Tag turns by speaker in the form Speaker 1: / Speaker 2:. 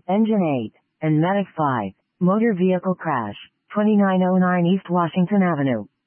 Speaker 1: Engine 8, and Medic 5. Motor vehicle crash, 2909 East Washington Avenue.